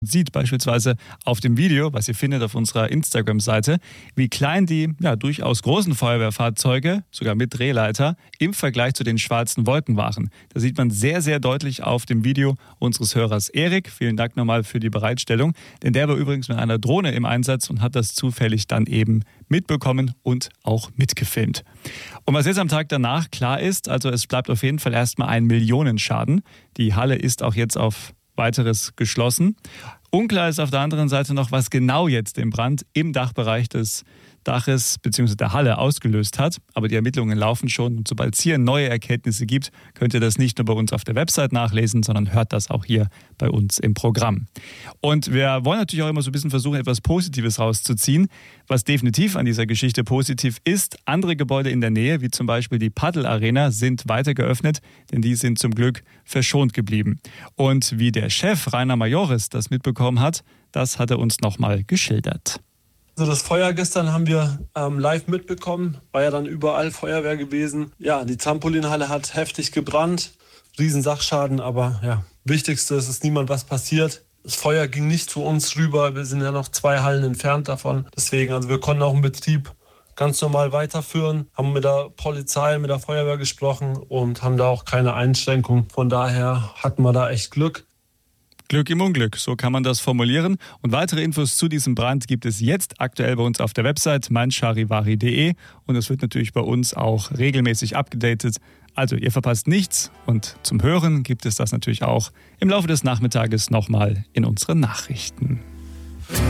Sieht beispielsweise auf dem Video, was ihr findet auf unserer Instagram-Seite, wie klein die durchaus großen Feuerwehrfahrzeuge, sogar mit Drehleiter, im Vergleich zu den schwarzen Wolken waren. Da sieht man sehr, sehr deutlich auf dem Video unseres Hörers Erik. Vielen Dank nochmal für die Bereitstellung, denn der war übrigens mit einer Drohne im Einsatz und hat das zufällig dann eben mitbekommen und auch mitgefilmt. Und was jetzt am Tag danach klar ist, also es bleibt auf jeden Fall erstmal ein Millionenschaden. Die Halle ist auch jetzt auf Weiteres geschlossen. Unklar ist auf der anderen Seite noch, was genau jetzt den Brand im Dachbereich des Daches bzw. der Halle ausgelöst hat. Aber die Ermittlungen laufen schon und sobald es hier neue Erkenntnisse gibt, könnt ihr das nicht nur bei uns auf der Website nachlesen, sondern hört das auch hier bei uns im Programm. Und wir wollen natürlich auch immer so ein bisschen versuchen, etwas Positives rauszuziehen. Was definitiv an dieser Geschichte positiv ist, andere Gebäude in der Nähe, wie zum Beispiel die Padel Arena, sind weiter geöffnet, denn die sind zum Glück verschont geblieben. Und wie der Chef Rainer Majoris das mitbekommen hat, das hat er uns nochmal geschildert. Also das Feuer gestern haben wir live mitbekommen, war ja dann überall Feuerwehr gewesen. Ja, die Trampolinhalle hat heftig gebrannt, Riesensachschaden, aber ja, wichtigste ist, dass niemand was passiert. Das Feuer ging nicht zu uns rüber, wir sind ja noch 2 Hallen entfernt davon. Deswegen, also wir konnten auch den Betrieb ganz normal weiterführen, haben mit der Polizei, mit der Feuerwehr gesprochen und haben da auch keine Einschränkung. Von daher hatten wir da echt Glück. Glück im Unglück, so kann man das formulieren. Und weitere Infos zu diesem Brand gibt es jetzt aktuell bei uns auf der Website meincharivari.de und es wird natürlich bei uns auch regelmäßig abgedatet. Also ihr verpasst nichts und zum Hören gibt es das natürlich auch im Laufe des Nachmittages nochmal in unseren Nachrichten.